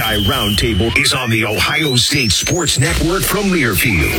Buckeye Roundtable is on the Ohio State Sports Network from Learfield.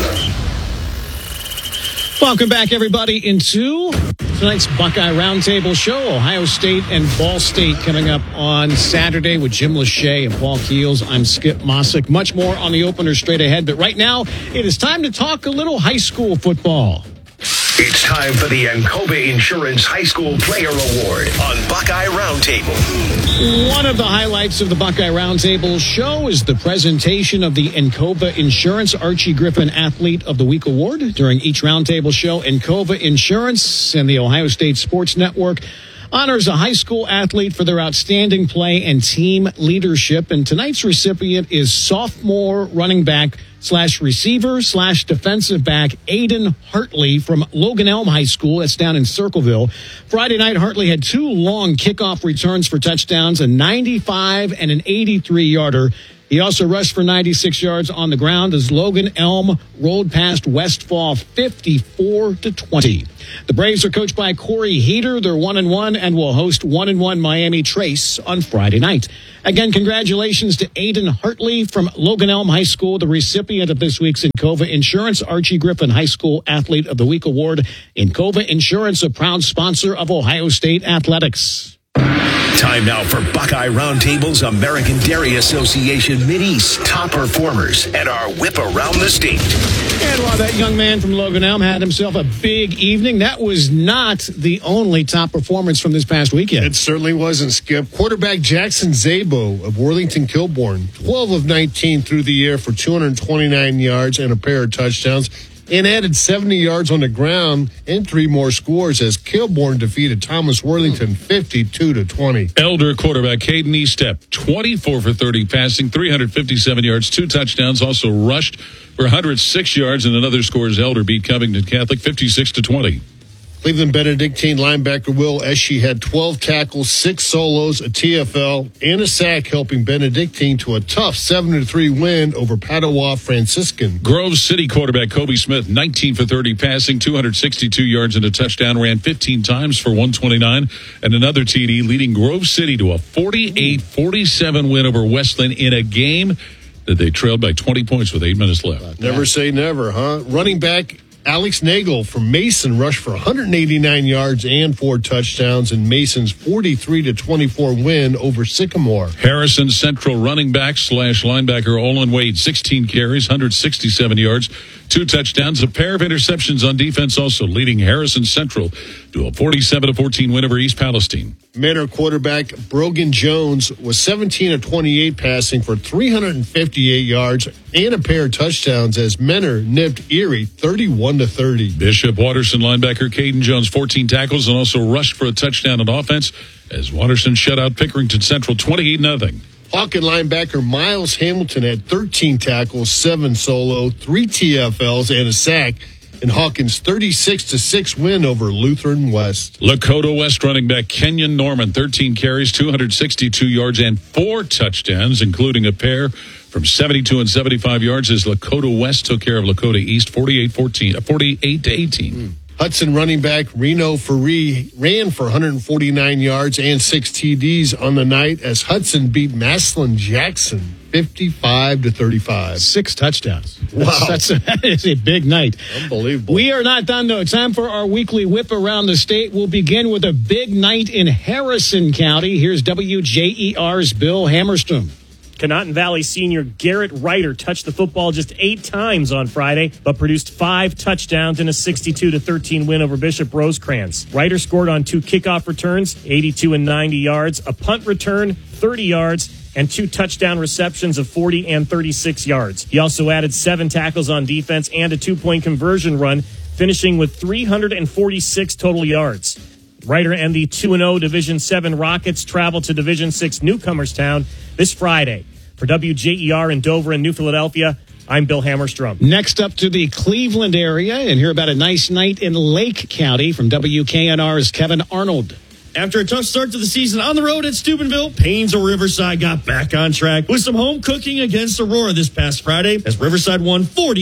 Welcome back, everybody, into tonight's Buckeye Roundtable show. Ohio State and Ball State coming up on Saturday with Jim Lachey and Paul Keels. I'm Skip Mossick. Much more on the opener straight ahead. But right now, it is time to talk a little high school football. It's time for the Encova Insurance High School Player Award on Buckeye Roundtable. One of the highlights of the Buckeye Roundtable show is the presentation of the Encova Insurance Archie Griffin Athlete of the Week Award. During each Roundtable show, Encova Insurance and the Ohio State Sports Network honors a high school athlete for their outstanding play and team leadership. And tonight's recipient is sophomore running back / receiver / defensive back Aiden Hartley from Logan Elm High School. That's down in Circleville. Friday night, Hartley had 2 long kickoff returns for touchdowns, a 95 and an 83-yarder. He also rushed for 96 yards on the ground as Logan Elm rolled past Westfall 54-20. The Braves are coached by Corey Heater. They're 1-1 and will host 1-1 Miami Trace on Friday night. Again, congratulations to Aiden Hartley from Logan Elm High School, the recipient of this week's Encova Insurance Archie Griffin High School Athlete of the Week Award. Encova Insurance, a proud sponsor of Ohio State Athletics. Time now for Buckeye Roundtable's American Dairy Association Mideast top performers and our whip around the state. And while that young man from Logan Elm had himself a big evening, that was not the only top performance from this past weekend. It certainly wasn't, Skip. Quarterback Jackson Zabo of Worthington Kilbourne, 12 of 19 through the air for 229 yards and a pair of touchdowns, and added 70 yards on the ground and 3 more scores as Kilbourne defeated Thomas Worthington 52-20. Elder quarterback Caden Estep, 24 for 30 passing, 357 yards, 2 touchdowns, also rushed for 106 yards, and another score as Elder beat Covington Catholic 56-20. Cleveland Benedictine linebacker Will Eshe had 12 tackles, 6 solos, a TFL, and a sack, helping Benedictine to a tough 7-3 win over Padua Franciscan. Grove City quarterback Kobe Smith, 19 for 30 passing, 262 yards and a touchdown, ran 15 times for 129 and another TD, leading Grove City to a 48-47 win over Westland in a game that they trailed by 20 points with 8 minutes left. Never say never, huh? Running back Alex Nagel from Mason rushed for 189 yards and 4 touchdowns in Mason's 43-24 win over Sycamore. Harrison Central running back / linebacker Olin Wade, 16 carries, 167 yards, 2 touchdowns, a pair of interceptions on defense, also leading Harrison Central to a 47-14 win over East Palestine. Manor quarterback Brogan Jones was 17 of 28 passing for 358 yards and a pair of touchdowns as Menor nipped Erie 31-30. Bishop Watterson linebacker Caden Jones, 14 tackles and also rushed for a touchdown on offense as Watterson shut out Pickerington Central 28-0. Hawken linebacker Miles Hamilton had 13 tackles, 7 solo, 3 TFLs, and a sack in Hawkins' 36-6 win over Lutheran West. Lakota West running back Kenyon Norman, 13 carries, 262 yards, and 4 touchdowns, including a pair from 72 and 75 yards as Lakota West took care of Lakota East 48-18. Hudson running back Reno Ferree ran for 149 yards and 6 TDs on the night as Hudson beat Maslin Jackson 55-35. 6 touchdowns. Wow. That is a big night. Unbelievable. We are not done, though. Time for our weekly whip around the state. We'll begin with a big night in Harrison County. Here's WJER's Bill Hammerstrom. Conotton Valley senior Garrett Ryder touched the football just 8 times on Friday, but produced 5 touchdowns in a 62-13 win over Bishop Rosecrans. Ryder scored on 2 kickoff returns, 82 and 90 yards, a punt return, 30 yards, and 2 touchdown receptions of 40 and 36 yards. He also added 7 tackles on defense and a 2-point conversion run, finishing with 346 total yards. Ryder and the 2-0 Division 7 Rockets travel to Division 6 Newcomerstown this Friday. For WJER in Dover and New Philadelphia, I'm Bill Hammerstrom. Next up to the Cleveland area and hear about a nice night in Lake County from WKNR's Kevin Arnold. After a tough start to the season on the road at Steubenville, Paynes of Riverside got back on track with some home cooking against Aurora this past Friday as Riverside won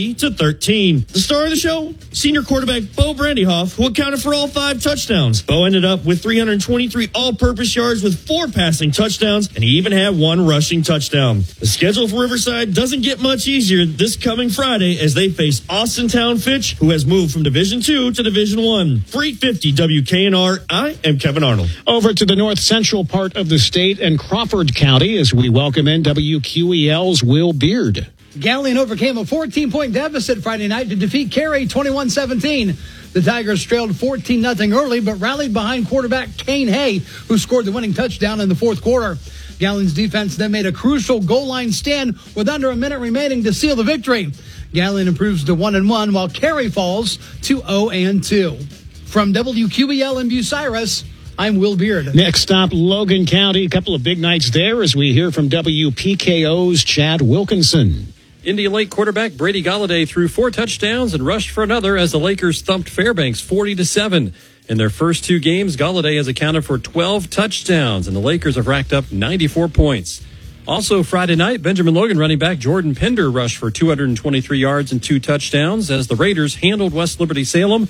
40-13. The star of the show, senior quarterback Bo Brandyhoff, who accounted for all 5 touchdowns. Bo ended up with 323 all-purpose yards with 4 passing touchdowns, and he even had 1 rushing touchdown. The schedule for Riverside doesn't get much easier this coming Friday as they face Austintown Fitch, who has moved from Division II to Division I. For 850 WKNR, I am Kevin Arnold. Over to the north central part of the state and Crawford County as we welcome in WQEL's Will Beard. Galion overcame a 14-point deficit Friday night to defeat Cary 21-17. The Tigers trailed 14-0 early, but rallied behind quarterback Kane Hay, who scored the winning touchdown in the fourth quarter. Galleon's defense then made a crucial goal line stand with under a minute remaining to seal the victory. Galion improves to 1-1, while Cary falls to 0-2. From WQEL in Bucyrus, I'm Will Beard. Next stop, Logan County. A couple of big nights there as we hear from WPKO's Chad Wilkinson. Indian Lake quarterback Brady Galladay threw 4 touchdowns and rushed for another as the Lakers thumped Fairbanks 40-7. In their first 2 games, Galladay has accounted for 12 touchdowns, and the Lakers have racked up 94 points. Also Friday night, Benjamin Logan running back Jordan Pinder rushed for 223 yards and 2 touchdowns as the Raiders handled West Liberty Salem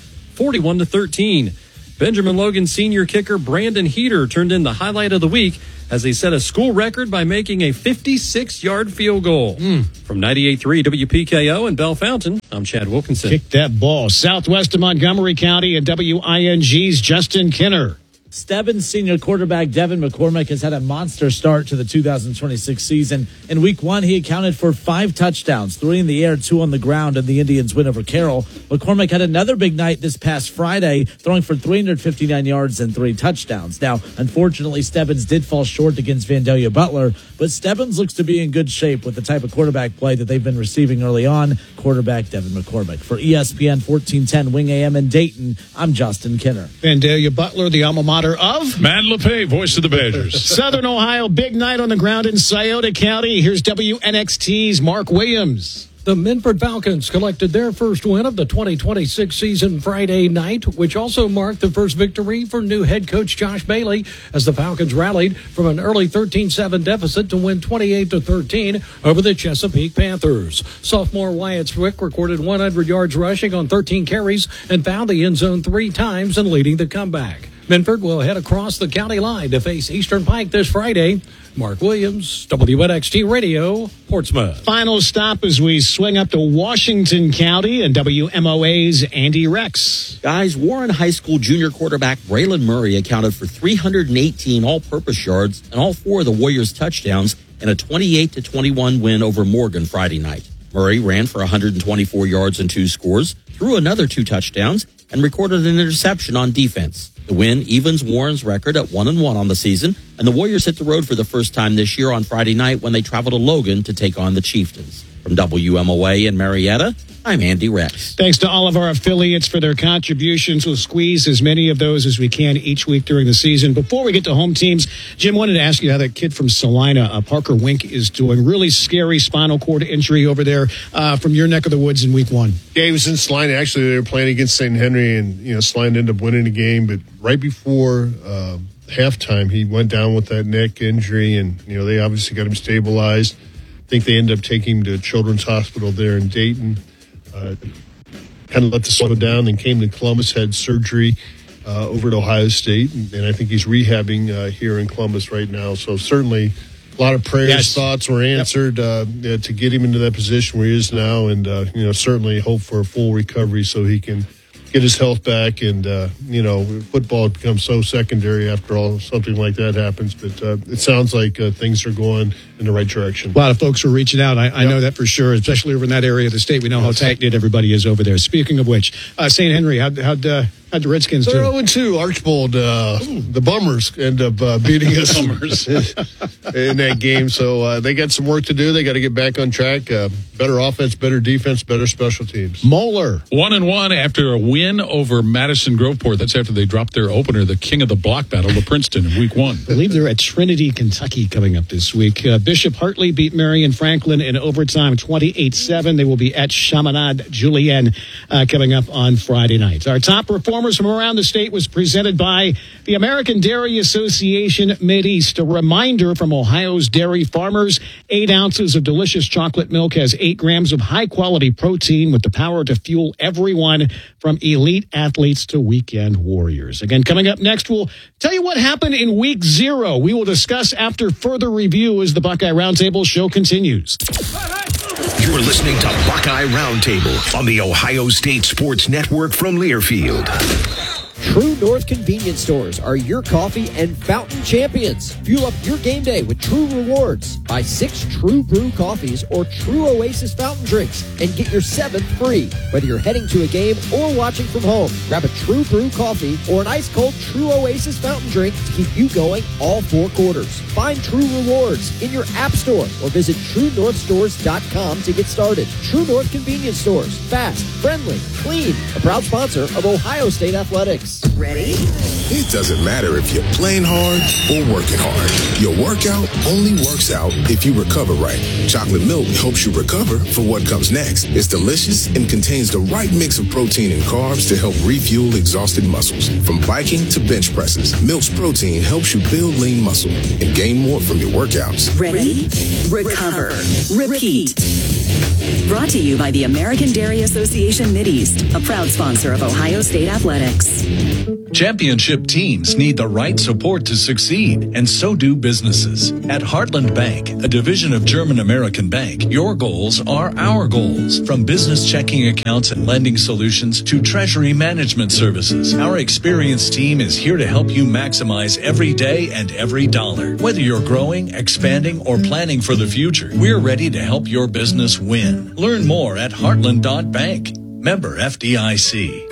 41-13. Benjamin Logan senior kicker Brandon Heater turned in the highlight of the week as he set a school record by making a 56-yard field goal. From 98.3 WPKO in Bell Fountain, I'm Chad Wilkinson. Kick that ball. Southwest of Montgomery County and WING's Justin Kinner. Stebbins senior quarterback Devin McCormick has had a monster start to the 2026 season. In week 1, he accounted for 5 touchdowns, 3 in the air, 2 on the ground, and the Indians win over Carroll. McCormick had another big night this past Friday, throwing for 359 yards and 3 touchdowns. Now, unfortunately, Stebbins did fall short against Vandalia Butler, but Stebbins looks to be in good shape with the type of quarterback play that they've been receiving early on. Quarterback Devin McCormick. For ESPN 1410 Wing AM in Dayton, I'm Justin Kinner. Vandalia Butler, the alma mater of Matt LePay, voice of the Badgers. Southern Ohio, big night on the ground in Scioto County. Here's WNXT's Mark Williams. The Minford Falcons collected their first win of the 2026 season Friday night, which also marked the first victory for new head coach Josh Bailey as the Falcons rallied from an early 13-7 deficit to win 28-13 over the Chesapeake Panthers. Sophomore Wyatt Swick recorded 100 yards rushing on 13 carries and found the end zone 3 times in leading the comeback. Minford will head across the county line to face Eastern Pike this Friday. Mark Williams, WNXT Radio, Portsmouth. Final stop as we swing up to Washington County and WMOA's Andy Rex. Guys, Warren High School junior quarterback Braylon Murray accounted for 318 all-purpose yards and all 4 of the Warriors' touchdowns in a 28-21 win over Morgan Friday night. Murray ran for 124 yards and 2 scores, threw another 2 touchdowns, and recorded an interception on defense. The win evens Warren's record at 1-1 on the season, and the Warriors hit the road for the first time this year on Friday night when they travel to Logan to take on the Chieftains. From WMOA in Marietta, I'm Andy Rex. Thanks to all of our affiliates for their contributions. We'll squeeze as many of those as we can each week during the season. Before we get to home teams, Jim, wanted to ask you how that kid from Salina, Parker Wink, is doing. Really scary spinal cord injury over there from your neck of the woods in week 1. Yeah, he was in Salina. Actually, they were playing against St. Henry, and, Salina ended up winning the game. But right before halftime, he went down with that neck injury, and, they obviously got him stabilized. I think they ended up taking him to Children's Hospital there in Dayton. Kind of let the slow down, then came to Columbus, had surgery over at Ohio State, and I think he's rehabbing here in Columbus right now. So certainly a lot of prayers, thoughts were answered to get him into that position where he is now, and certainly hope for a full recovery so he can get his health back. And football becomes so secondary after all something like that happens. But it sounds like things are going in the right direction. A lot of folks were reaching out. I know that for sure, especially over in that area of the state. We know how tight-knit everybody is over there. Speaking of which, St. Henry, how'd the Redskins do? They're 0-2. Archbold, the Bummers end up beating us in that game. So they got some work to do. They got to get back on track. Better offense, better defense, better special teams. Moeller. 1-1 after a win over Madison Groveport. That's after they dropped their opener, the King of the Block battle, to Princeton in week 1. I believe they're at Trinity, Kentucky coming up this week. Bishop Hartley beat Marion Franklin in overtime 28-7. They will be at Chaminade Julienne coming up on Friday night. Our top performer Formers from around the state was presented by the American Dairy Association Mideast. A reminder from Ohio's dairy farmers, 8 ounces of delicious chocolate milk has 8 grams of high-quality protein with the power to fuel everyone from elite athletes to weekend warriors. Again, coming up next, we'll tell you what happened in Week 0. We will discuss after further review as the Buckeye Roundtable show continues. You're listening to Buckeye Roundtable on the Ohio State Sports Network from Learfield. True North convenience stores are your coffee and fountain champions. Fuel up your game day with True Rewards. Buy 6 True Brew coffees or True Oasis fountain drinks and get your 7th free. Whether you're heading to a game or watching from home, grab a True Brew coffee or an ice-cold True Oasis fountain drink to keep you going all 4 quarters. Find True Rewards in your app store or visit TrueNorthStores.com to get started. True North convenience stores. Fast, friendly, clean. A proud sponsor of Ohio State Athletics. Ready? It doesn't matter if you're playing hard or working hard. Your workout only works out if you recover right. Chocolate milk helps you recover for what comes next. It's delicious and contains the right mix of protein and carbs to help refuel exhausted muscles. From biking to bench presses, Milk's protein helps you build lean muscle and gain more from your workouts. Ready? Recover. Repeat. Brought to you by the American Dairy Association Mideast, a proud sponsor of Ohio State Athletics. Championship teams need the right support to succeed, and so do businesses. At Heartland Bank, a division of German American Bank, your goals are our goals. From business checking accounts and lending solutions to treasury management services, our experienced team is here to help you maximize every day and every dollar. Whether you're growing, expanding, or planning for the future, we're ready to help your business win. Learn more at heartland.bank. Member FDIC.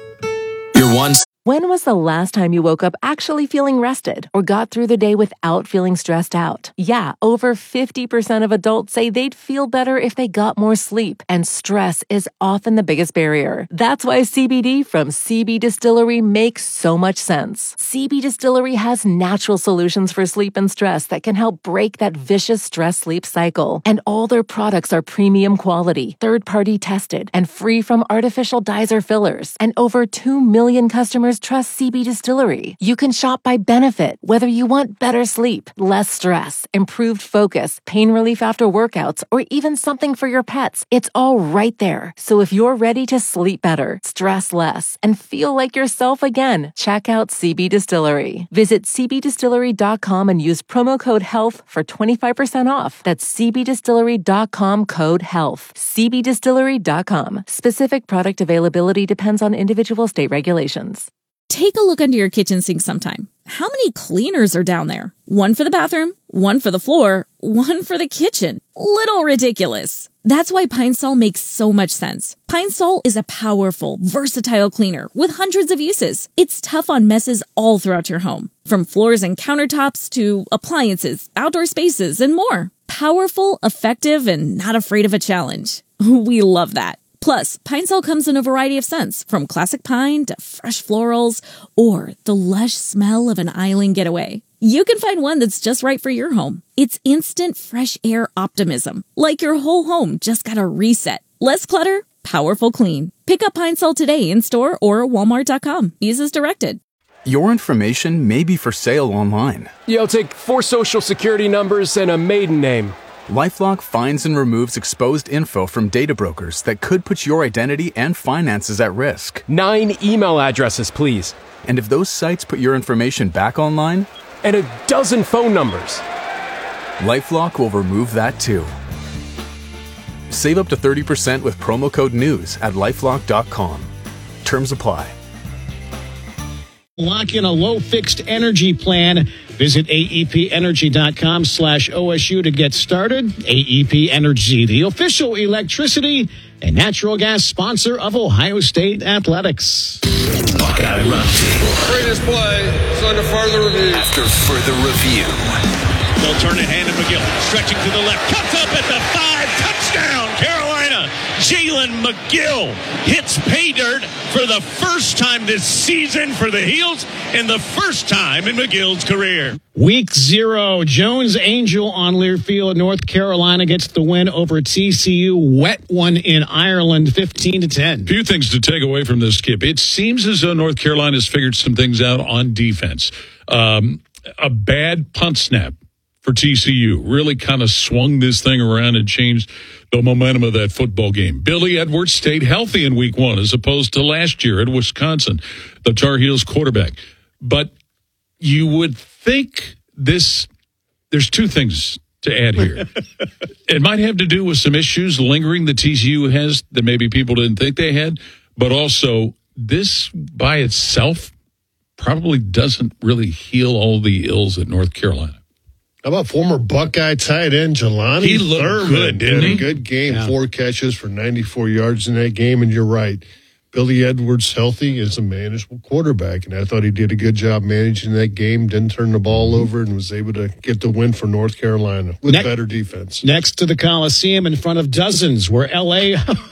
When was the last time you woke up actually feeling rested or got through the day without feeling stressed out? Yeah, over 50% of adults say they'd feel better if they got more sleep, and stress is often the biggest barrier. That's why CBD from CB Distillery makes so much sense. CB Distillery has natural solutions for sleep and stress that can help break that vicious stress-sleep cycle. And all their products are premium quality, third-party tested, and free from artificial dyes or fillers. And over 2 million customers trust CB Distillery. You can shop by benefit, whether you want better sleep, less stress, improved focus, pain relief after workouts, or even something for your pets. It's all right there. So if you're ready to sleep better, stress less, and feel like yourself again, check out CB Distillery. Visit cbdistillery.com and use promo code HEALTH for 25% off. That's cbdistillery.com code HEALTH. cbdistillery.com. Specific product availability depends on individual state regulations. Take a look under your kitchen sink sometime. How many cleaners are down there? One for the bathroom, one for the floor, one for the kitchen. Little ridiculous. That's why Pine Sol makes so much sense. Pine Sol is a powerful, versatile cleaner with hundreds of uses. It's tough on messes all throughout your home, from floors and countertops to appliances, outdoor spaces, and more. Powerful, effective, and not afraid of a challenge. We love that. Plus, Pine Sol comes in a variety of scents, from classic pine to fresh florals, or the lush smell of an island getaway. You can find one that's just right for your home. It's instant fresh air optimism, like your whole home just got a reset. Less clutter, powerful clean. Pick up Pine Sol today in-store or walmart.com. Use as directed. Your information may be for sale online. Yo, take 4 social security numbers and a maiden name. LifeLock finds and removes exposed info from data brokers that could put your identity and finances at risk. 9 email addresses, please. And if those sites put your information back online? And a dozen phone numbers. LifeLock will remove that too. Save up to 30% with promo code NEWS at LifeLock.com. Terms apply. Lock in a low fixed energy plan. Visit AEPenergy.com/OSU to get started. AEP Energy, the official electricity and natural gas sponsor of Ohio State Athletics. Buckeye Roundtable. Greatest play is under further review. After further review. They'll turn it hand to McGill. Stretching to the left. Cuts up at the 5. Touchdown, Carolina. Jalen McGill hits pay dirt for the first time this season for the Heels and the first time in McGill's career. Week 0, Jones Angel on Learfield. North Carolina gets the win over TCU. Wet one in Ireland, 15-10. Few things to take away from this, Skip. It seems as though North Carolina's figured some things out on defense. A bad punt snap for TCU really kind of swung this thing around and changed the momentum of that football game. Billy Edwards stayed healthy in week 1 as opposed to last year at Wisconsin, the Tar Heels quarterback. But you would think there's 2 things to add here. It might have to do with some issues lingering that TCU has that maybe people didn't think they had, but also this by itself probably doesn't really heal all the ills at North Carolina. How about former Buckeye tight end Jelani He looked Thurman? good, didn't he? Good game, Yeah. 4 catches for 94 yards in that game, and you're right. Billy Edwards healthy is a manageable quarterback, and I thought he did a good job managing that game, didn't turn the ball over, and was able to get the win for North Carolina with better defense. Next to the Coliseum in front of dozens where LA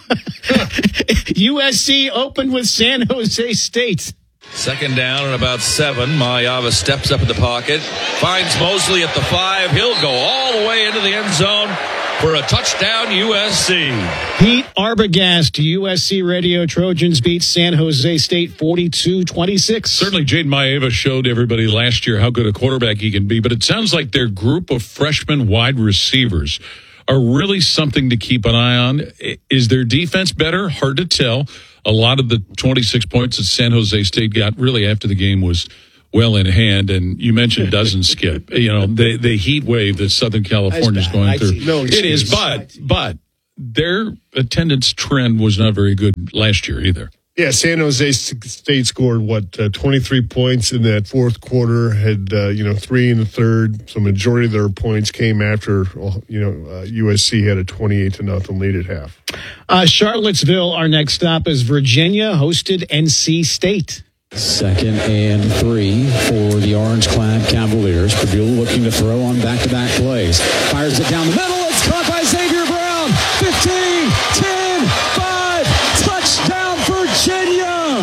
USC opened with San Jose State. Second down and about 7. Mayava steps up in the pocket, finds Mosley at the 5. He'll go all the way into the end zone for a touchdown, USC. Pete Arbogast, USC Radio Trojans beat San Jose State 42-26. Certainly, Jaden Maeva showed everybody last year how good a quarterback he can be, but it sounds like their group of freshman wide receivers are really something to keep an eye on. Is their defense better? Hard to tell. A lot of the 26 points that San Jose State got really after the game was well in hand. And you mentioned dozens, Skip. You know, the heat wave that Southern California is going through. It is, but their attendance trend was not very good last year either. Yeah, San Jose State scored, 23 points in that fourth quarter, had, 3 in the third. So majority of their points came after, USC had a 28-0 lead at half. Charlottesville, our next stop is Virginia, hosted NC State. 2nd and 3 for the orange-clad Cavaliers. Purdue looking to throw on back-to-back plays. Fires it down the middle. It's caught by Xavier Brown. 15, 10, 5. Touchdown, Virginia.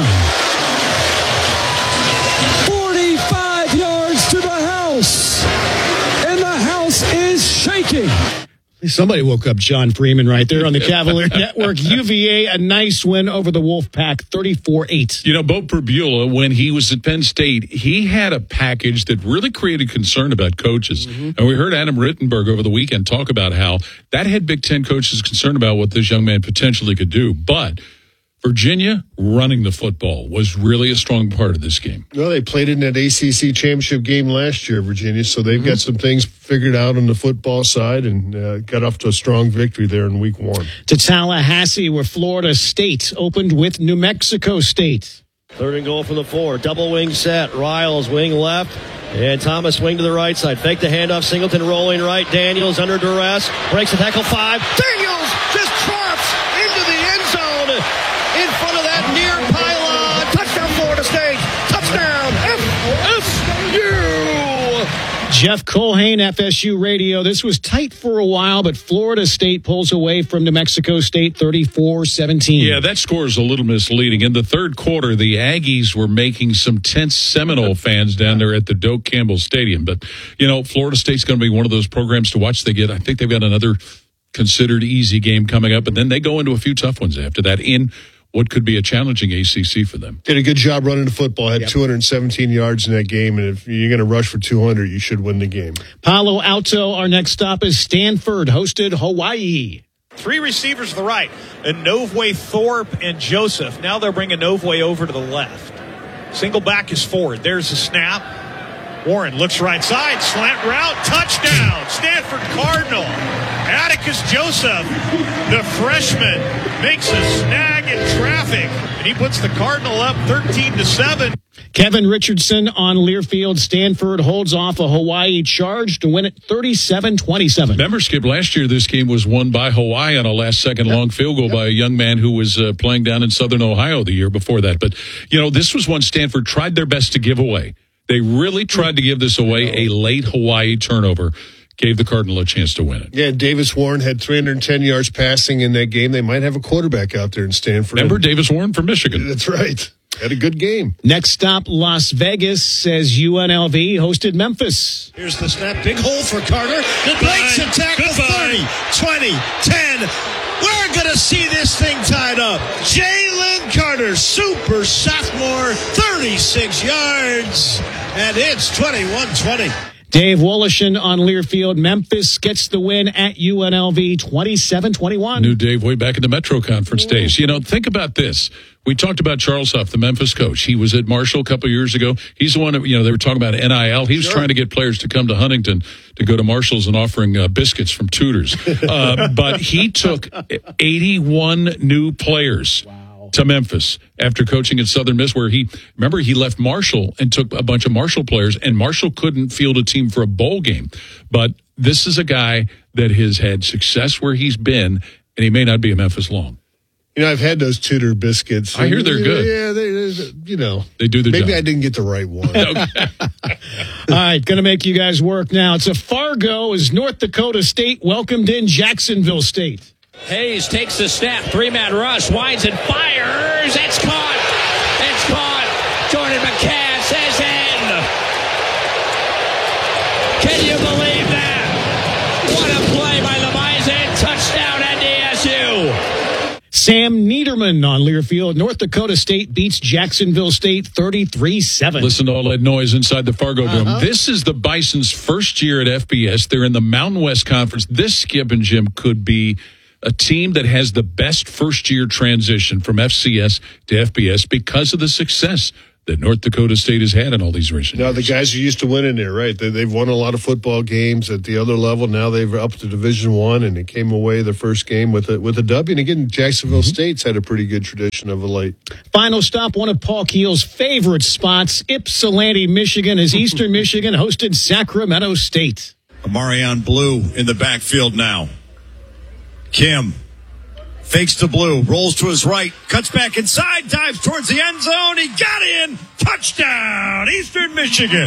45 yards to the house. And the house is shaking. Somebody woke up John Freeman right there on the Cavalier Network. UVA, a nice win over the Wolfpack, 34-8. You know, Bo Perbula, when he was at Penn State, he had a package that really created concern about coaches. And we heard Adam Rittenberg over the weekend talk about how that had Big Ten coaches concerned about what this young man potentially could do. But Virginia running the football was really a strong part of this game. Well, they played in that ACC championship game last year, Virginia, so they've got some things figured out on the football side and got off to a strong victory there in week 1. To Tallahassee, where Florida State opened with New Mexico State. 3rd and goal from the 4. Double wing set. Riles wing left. And Thomas wing to the right side. Fake the handoff. Singleton rolling right. Daniels under duress. Breaks the tackle 5. Daniels just drops into the end zone in front of that near pylon. Touchdown, Florida State. Touchdown, FSU. Jeff Colhane, FSU Radio. This was tight for a while, but Florida State pulls away from New Mexico State 34-17. Yeah, that score is a little misleading. In the third quarter, the Aggies were making some tense Seminole fans down there at the Doak Campbell Stadium. But, Florida State's going to be one of those programs to watch. I think they've got another considered easy game coming up, and then they go into a few tough ones after that in what could be a challenging ACC for them. Did a good job running the football. Had 217 yards in that game, and if you're going to rush for 200, you should win the game. Palo Alto, our next stop is Stanford, hosted Hawaii. 3 receivers to the right, Inovue, Thorpe, and Joseph. Now they're bringing Inovue over to the left. Single back is forward. There's the snap. Warren looks right side, slant route, touchdown, Stanford Cardinal. Atticus Joseph, the freshman, makes a snag in traffic, and he puts the Cardinal up 13-7. Kevin Richardson on Learfield. Stanford holds off a Hawaii charge to win it 37-27. Remember, Skip, last year this game was won by Hawaii on a last-second long field goal by a young man who was playing down in Southern Ohio the year before that. But, this was one Stanford tried their best to give away. They really tried to give this away, a late Hawaii turnover. gave the Cardinal a chance to win it. Yeah, Davis Warren had 310 yards passing in that game. They might have a quarterback out there in Stanford. Remember Davis Warren from Michigan? That's right. Had a good game. Next stop, Las Vegas, as UNLV hosted Memphis. Here's the snap. Big hole for Carter. It breaks a tackle. 30, 20, 10. We're going to see this thing tied up. Jalen Carter, super sophomore, 36 yards. And it's 21-20. Dave Woloshin on Learfield. Memphis gets the win at UNLV 27-21. Knew Dave way back in the Metro Conference days. You know, think about this. We talked about Charles Huff, the Memphis coach. He was at Marshall a couple of years ago. He's the one, they were talking about NIL. He was trying to get players to come to Huntington to go to Marshall's and offering biscuits from Tudor's. But he took 81 new players to Memphis after coaching at Southern Miss, where he left Marshall and took a bunch of Marshall players, and Marshall couldn't field a team for a bowl game. But this is a guy that has had success where he's been, and he may not be at Memphis long. I've had those Tudor biscuits. I hear they're good. Yeah, they do the job. Maybe I didn't get the right one. All right, going to make you guys work now. It's a Fargo as North Dakota State welcomed in Jacksonville State. Hayes takes the snap, 3-man rush, winds and fires. It's caught. It's caught. Jordan McCann says in. Can you believe that? What a play by the Bison. Touchdown NDSU. Sam Niederman on Learfield. North Dakota State beats Jacksonville State 33-7. Listen to all that noise inside the Fargo Dome. This is the Bison's first year at FBS. They're in the Mountain West Conference. This, Skip and Jim, could be a team that has the best first-year transition from FCS to FBS because of the success that North Dakota State has had in all these recent years. The guys are used to winning there, right? They've won a lot of football games at the other level. Now they've up to Division I, and they came away the first game with a W. And again, Jacksonville State's had a pretty good tradition of a late. Final stop, one of Paul Keel's favorite spots, Ypsilanti, Michigan, as Eastern Michigan hosted Sacramento State. Amarion Blue in the backfield now. Kim fakes to Blue, rolls to his right, cuts back inside, dives towards the end zone. He got in. Touchdown, Eastern Michigan.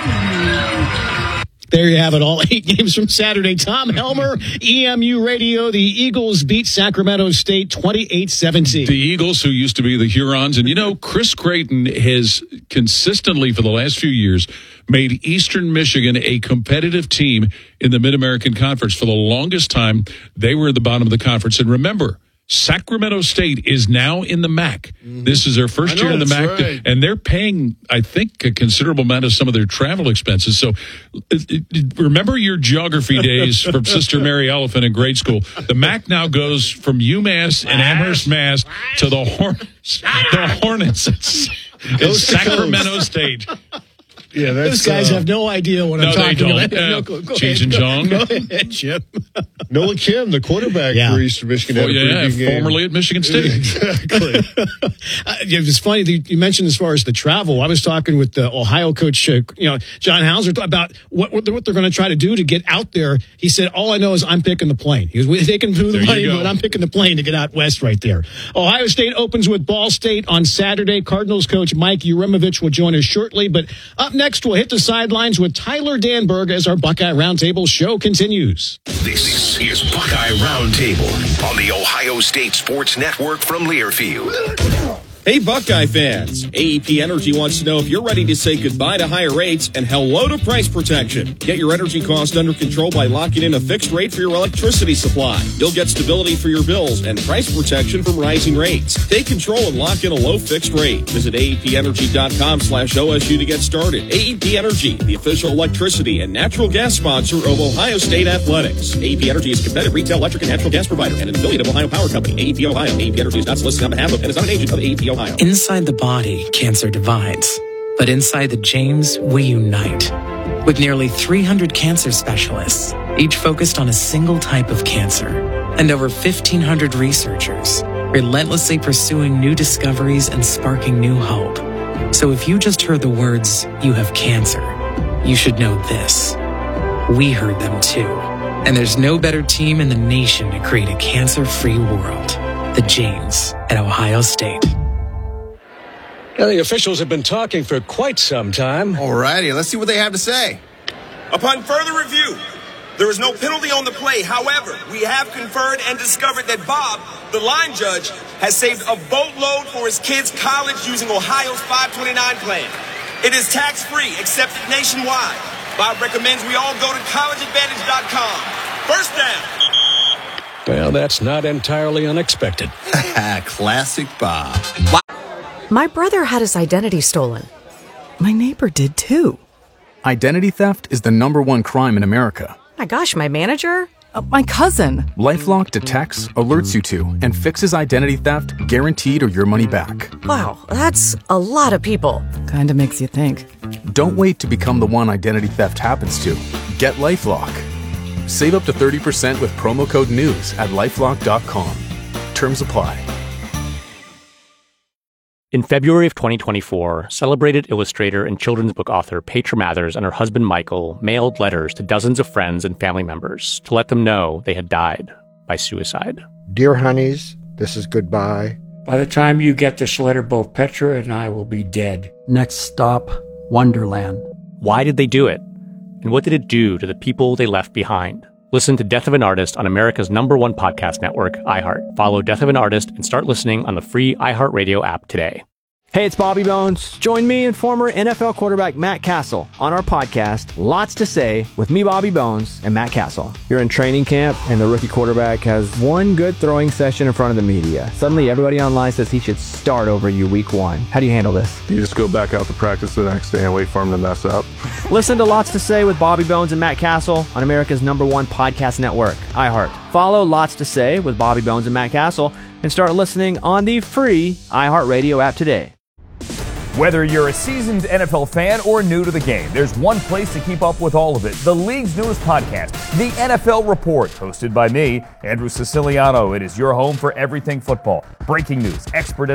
There you have it, all 8 games from Saturday. Tom Helmer, EMU Radio. The Eagles beat Sacramento State 28-17. The Eagles, who used to be the Hurons. And, Chris Creighton has consistently, for the last few years, made Eastern Michigan a competitive team in the Mid-American Conference. For the longest time, they were at the bottom of the conference. And remember, Sacramento State is now in the MAC. This is their first year in the MAC, right. And they're paying, I think, a considerable amount of some of their travel expenses. So remember your geography days from Sister Mary Elephant in grade school. The MAC now goes from UMass and Amherst, Mass. to the Hornets in Sacramento State. Yeah, Those guys have no idea what I'm talking about. Cheech and Chong. Go ahead, Jim. Noah Kim, the quarterback for Eastern Michigan. Had a pretty good game. Formerly at Michigan State. Exactly. It was funny that you mentioned as far as the travel. I was talking with the Ohio coach, John Hauser, about what they're going to try to do to get out there. He said, all I know is I'm picking the plane. He goes, they can do the money, but I'm picking the plane to get out west right there. Ohio State opens with Ball State on Saturday. Cardinals coach Mike Urimovich will join us shortly. But up next, we'll hit the sidelines with Tyler Danberg as our Buckeye Roundtable show continues. This is Buckeye Roundtable on the Ohio State Sports Network from Learfield. Hey, Buckeye fans. AEP Energy wants to know if you're ready to say goodbye to higher rates and hello to price protection. Get your energy cost under control by locking in a fixed rate for your electricity supply. You'll get stability for your bills and price protection from rising rates. Take control and lock in a low fixed rate. Visit AEPenergy.com/OSU to get started. AEP Energy, the official electricity and natural gas sponsor of Ohio State Athletics. AEP Energy is a competitive retail electric and natural gas provider and an affiliate of Ohio Power Company. AEP Ohio. AEP Energy is not solicited on behalf of and is not an agent of AEP Ohio. Inside the body, cancer divides. But inside the James, we unite. With nearly 300 cancer specialists, each focused on a single type of cancer, and over 1,500 researchers, relentlessly pursuing new discoveries and sparking new hope. So if you just heard the words, "you have cancer," you should know this. We heard them too. And there's no better team in the nation to create a cancer-free world. The James at Ohio State. Now, the officials have been talking for quite some time. Alrighty, let's see what they have to say. Upon further review, There is no penalty on the play. However, we have conferred and discovered that Bob, the line judge, has saved a boatload for his kids' college using Ohio's 529 plan. It is tax-free, accepted nationwide. Bob recommends we all go to collegeadvantage.com. First down. Well, that's not entirely unexpected. Classic Bob. My brother had his identity stolen. My neighbor did too. Identity theft is the #1 crime in America. My gosh, my manager? My cousin. LifeLock detects, alerts you to, and fixes identity theft guaranteed or your money back. Wow, that's a lot of people. Kinda makes you think. Don't wait to become the one identity theft happens to. Get LifeLock. Save up to 30% with promo code NEWS at LifeLock.com. Terms apply. In February of 2024, celebrated illustrator and children's book author Petra Mathers and her husband Michael mailed letters to dozens of friends and family members to let them know they had died by suicide. Dear honeys, this is goodbye. By the time you get this letter, both Petra and I will be dead. Next stop, Wonderland. Why did they do it? And what did it do to the people they left behind? Listen to Death of an Artist on America's #1 podcast network, iHeart. Follow Death of an Artist and start listening on the free iHeartRadio app today. Hey, it's Bobby Bones. Join me and former NFL quarterback Matt Castle on our podcast, Lots to Say, with me, Bobby Bones, and Matt Castle. You're in training camp, and the rookie quarterback has one good throwing session in front of the media. Suddenly, everybody online says he should start over you week 1. How do you handle this? You just go back out to practice the next day and wait for him to mess up. Listen to Lots to Say with Bobby Bones and Matt Castle on America's #1 podcast network, iHeart. Follow Lots to Say with Bobby Bones and Matt Castle and start listening on the free iHeartRadio app today. Whether you're a seasoned NFL fan or new to the game, there's one place to keep up with all of it. The league's newest podcast, The NFL Report, hosted by me, Andrew Siciliano. It is your home for everything football. Breaking news, expert